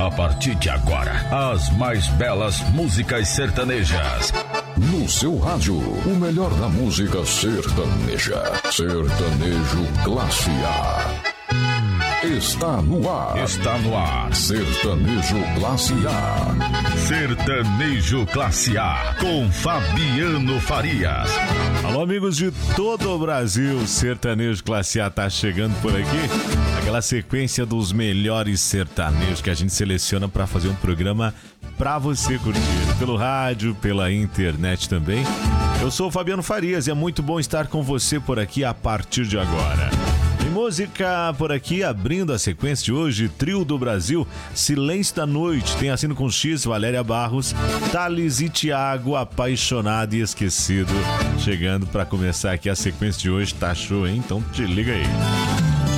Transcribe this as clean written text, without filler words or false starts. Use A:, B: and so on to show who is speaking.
A: A partir de agora, as mais belas músicas sertanejas.
B: No seu rádio, o melhor da música sertaneja. Sertanejo Classe A. Está no ar.
A: Está no ar.
B: Sertanejo Classe A.
A: Sertanejo Classe A, com Fabiano Farias.
C: Alô, amigos de todo o Brasil. Sertanejo Classe A tá chegando por aqui. Aquela sequência dos melhores sertanejos que a gente seleciona para fazer um programa pra você curtir. Pelo rádio, pela internet também. Eu sou o Fabiano Farias e é muito bom estar com você por aqui a partir de agora. Tem música por aqui, abrindo a sequência de hoje, Trio do Brasil, Silêncio da Noite, tem Assino com X, Valéria Barros, Thales e Thiago, Apaixonado e Esquecido. Chegando para começar aqui a sequência de hoje, tá show, hein? Então te liga aí.